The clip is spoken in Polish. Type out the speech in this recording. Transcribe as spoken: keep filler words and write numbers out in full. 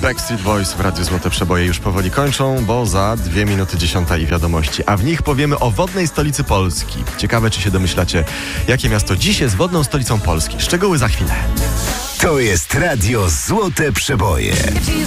Backstreet Boys w Radiu Złote Przeboje już powoli kończą, bo za dwie minuty dziesiąta i wiadomości. A w nich powiemy o wodnej stolicy Polski. Ciekawe, czy się domyślacie, jakie miasto dziś jest wodną stolicą Polski. Szczegóły za chwilę. To jest Radio Złote Przeboje.